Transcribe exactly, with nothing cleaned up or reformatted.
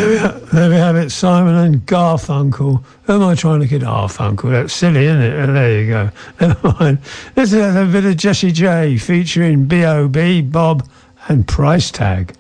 There we, have, there we have it, Simon and Garfunkel. Who am I trying to get? Garfunkel. That's silly, isn't it? Oh, there you go. Never mind. Let's have a bit of Jessie J featuring B O B, Bob and Price Tag.